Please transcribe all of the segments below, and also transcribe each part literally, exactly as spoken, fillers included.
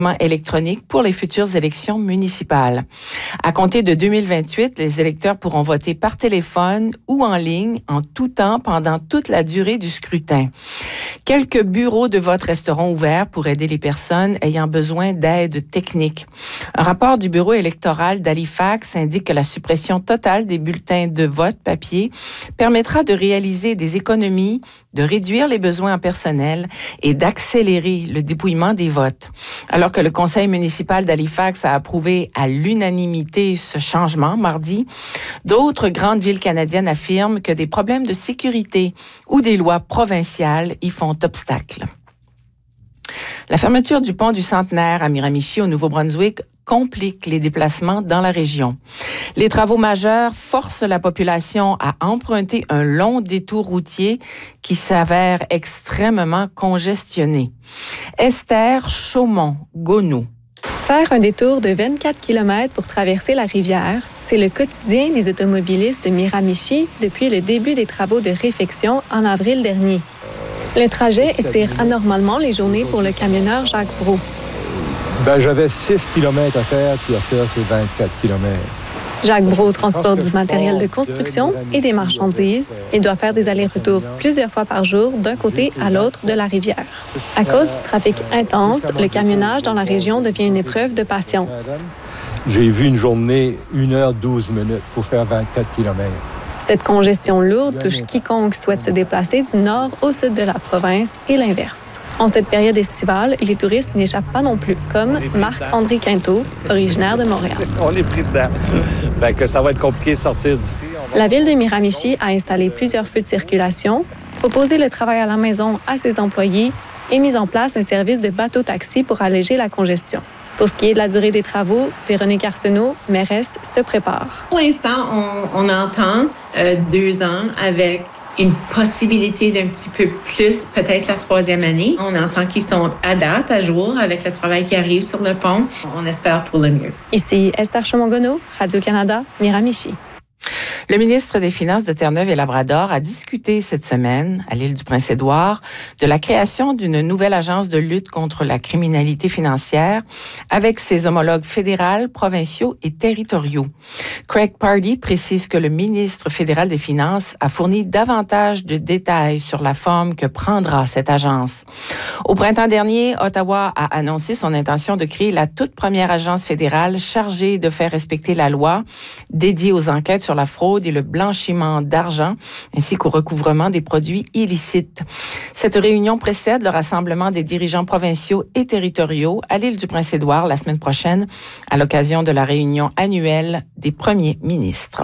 électronique pour les futures élections municipales. À compter de deux mille vingt-huit, les électeurs pourront voter par téléphone ou en ligne en tout temps pendant toute la durée du scrutin. Quelques bureaux de vote resteront ouverts pour aider les personnes ayant besoin d'aide technique. Un rapport du bureau électoral d'Halifax indique que la suppression totale des bulletins de vote papier permettra de réaliser des économies, de réduire les besoins en personnel et d'accélérer le dépouillement des votes. Alors que le conseil municipal d'Halifax a approuvé à l'unanimité ce changement mardi, d'autres grandes villes canadiennes affirment que des problèmes de sécurité ou des lois provinciales y font obstacle. La fermeture du pont du Centenaire à Miramichi au Nouveau-Brunswick complique les déplacements dans la région. Les travaux majeurs forcent la population à emprunter un long détour routier qui s'avère extrêmement congestionné. Esther Chaumont-Gonneau. Faire un détour de vingt-quatre kilomètres pour traverser la rivière, c'est le quotidien des automobilistes de Miramichi depuis le début des travaux de réfection en avril dernier. Le trajet étire anormalement les journées pour le camionneur Jacques Brault. Ben, j'avais six kilomètres à faire, puis à ça, c'est vingt-quatre kilomètres. Jacques Brault transporte du matériel de construction et des marchandises et doit faire des allers-retours plusieurs fois par jour d'un côté à l'autre de la rivière. À cause du trafic intense, le camionnage dans la région devient une épreuve de patience. J'ai vu une journée, une heure douze minutes pour faire vingt-quatre kilomètres. Cette congestion lourde touche quiconque souhaite se déplacer du nord au sud de la province et l'inverse. En cette période estivale, les touristes n'y échappent pas non plus, comme Marc-André Quinto, originaire de Montréal. On est pris dedans. Fait que ça va être compliqué de sortir d'ici. Va... La ville de Miramichi a installé plusieurs feux de circulation, proposé le travail à la maison à ses employés et mis en place un service de bateau-taxi pour alléger la congestion. Pour ce qui est de la durée des travaux, Véronique Arsenault, mairesse, se prépare. Pour l'instant, on, on entend euh, deux ans avec une possibilité d'un petit peu plus, peut-être la troisième année. On entend qu'ils sont à date, à jour, avec le travail qui arrive sur le pont. On espère pour le mieux. Ici Esther Chaumont-Gonneau, Radio-Canada, Miramichi. Le ministre des Finances de Terre-Neuve et Labrador a discuté cette semaine, à l'île du Prince-Édouard, de la création d'une nouvelle agence de lutte contre la criminalité financière avec ses homologues fédéraux, provinciaux et territoriaux. Craig Pardee précise que le ministre fédéral des Finances a fourni davantage de détails sur la forme que prendra cette agence. Au printemps dernier, Ottawa a annoncé son intention de créer la toute première agence fédérale chargée de faire respecter la loi, dédiée aux enquêtes sur la fraude et le blanchiment d'argent, ainsi qu'au recouvrement des produits illicites. Cette réunion précède le rassemblement des dirigeants provinciaux et territoriaux à l'île du Prince-Édouard la semaine prochaine, à l'occasion de la réunion annuelle des premiers ministres.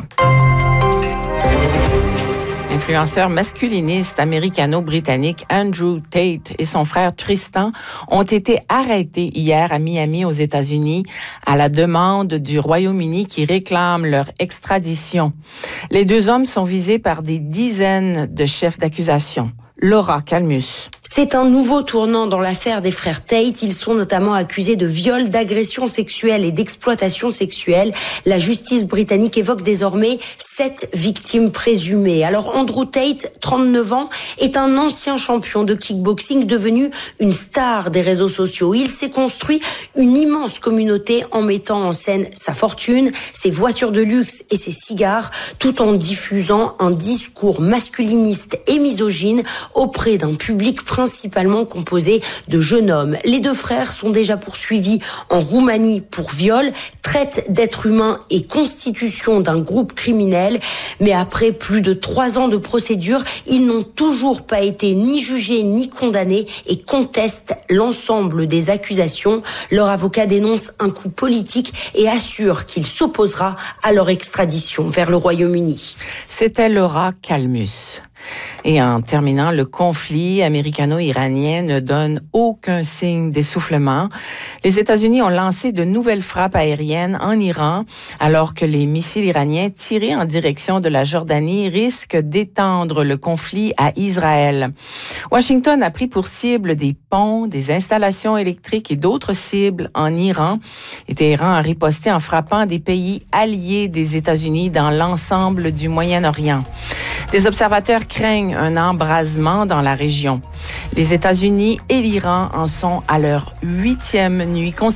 L'influenceur masculiniste américano-britannique Andrew Tate et son frère Tristan ont été arrêtés hier à Miami, aux États-Unis, à la demande du Royaume-Uni qui réclame leur extradition. Les deux hommes sont visés par des dizaines de chefs d'accusation. Laura Calmus. C'est un nouveau tournant dans l'affaire des frères Tate. Ils sont notamment accusés de viol, d'agression sexuelle et d'exploitation sexuelle. La justice britannique évoque désormais sept victimes présumées. Alors Andrew Tate, trente-neuf ans, est un ancien champion de kickboxing devenu une star des réseaux sociaux. Il s'est construit une immense communauté en mettant en scène sa fortune, ses voitures de luxe et ses cigares, tout en diffusant un discours masculiniste et misogyne auprès d'un public principalement composé de jeunes hommes. Les deux frères sont déjà poursuivis en Roumanie pour viol, traite d'êtres humains et constitution d'un groupe criminel. Mais après plus de trois ans de procédure, ils n'ont toujours pas été ni jugés ni condamnés et contestent l'ensemble des accusations. Leur avocat dénonce un coup politique et assure qu'il s'opposera à leur extradition vers le Royaume-Uni. C'était Laura Calmus. Et en terminant, le conflit américano-iranien ne donne aucun signe d'essoufflement. Les États-Unis ont lancé de nouvelles frappes aériennes en Iran, alors que les missiles iraniens tirés en direction de la Jordanie risquent d'étendre le conflit à Israël. Washington a pris pour cible des ponts, des installations électriques et d'autres cibles en Iran. Et Téhéran a riposté en frappant des pays alliés des États-Unis dans l'ensemble du Moyen-Orient. Des observateurs craignent un embrasement dans la région. Les États-Unis et l'Iran en sont à leur huitième nuit consécutive